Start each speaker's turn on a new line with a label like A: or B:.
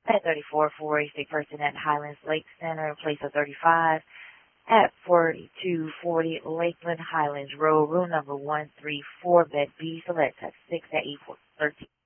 A: at 34 for a sick person at Highlands Lake Center in place of 35 at 4240 Lakeland Highlands Road, room number 134, bed B, select at 6 at 813.